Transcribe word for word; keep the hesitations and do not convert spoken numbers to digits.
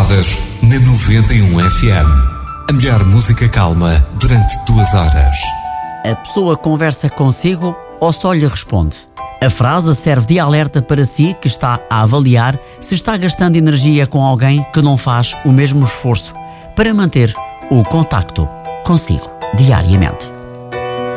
Calmadas na noventa e um F M. A melhor música calma durante duas horas. A pessoa conversa consigo ou só lhe responde? A frase serve de alerta para si que está a avaliar se está gastando energia com alguém que não faz o mesmo esforço para manter o contacto consigo diariamente.